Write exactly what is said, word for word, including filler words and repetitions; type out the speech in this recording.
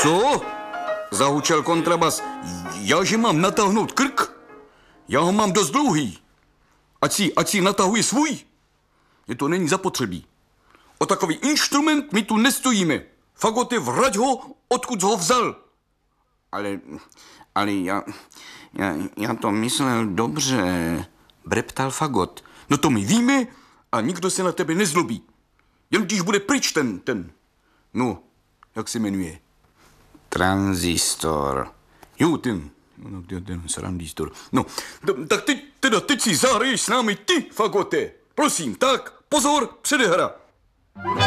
Co? Zahučel kontrabas. Já, že mám natáhnout krk? Já ho mám dost dlouhý. Ať si, ať si natahuje svůj. Je to není zapotřebí. O takový instrument my tu nestojíme. Fagoty, vrať ho, odkud ho vzal. Ale, ale já, já, já to myslel dobře, breptal Fagot. No to my víme a nikdo se na tebe nezlobí. Jen když bude pryč ten, ten, no, jak se jmenuje? Tranzistor. Jo, ten, no, ten, ten srandistor. No, tak teď, teda teď si zahraješ s námi ty, Fagote. Prosím, tak, pozor, předehra.